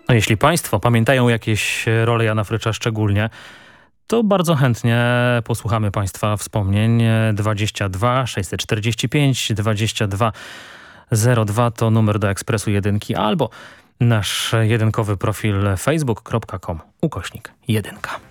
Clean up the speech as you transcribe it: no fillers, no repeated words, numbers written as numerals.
A jeśli Państwo pamiętają jakieś role Jana Frycza szczególnie, to bardzo chętnie posłuchamy Państwa wspomnień. 22 645 22 02 to numer do Ekspresu Jedynki albo nasz jedynkowy profil facebook.com/jedynka.